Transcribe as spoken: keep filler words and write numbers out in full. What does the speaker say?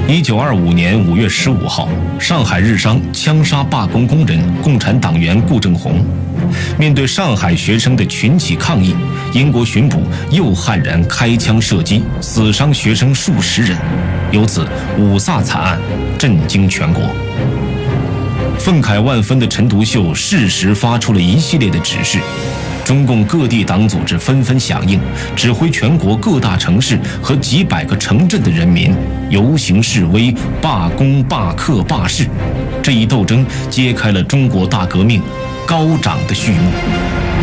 一九二五年五月十五号，上海日商枪杀罢工工人共产党员顾正红。面对上海学生的群起抗议，英国巡捕又悍然开枪射击，死伤学生数十人。由此，五卅惨案震惊全国。愤慨万分的陈独秀适时发出了一系列的指示。中共各地党组织纷纷响应，指挥全国各大城市和几百个城镇的人民游行示威、罢工、罢课、罢市。这一斗争揭开了中国大革命高涨的序幕。